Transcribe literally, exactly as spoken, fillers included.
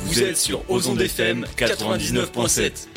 Vous êtes sur Ozon F M quatre-vingt-dix-neuf point sept.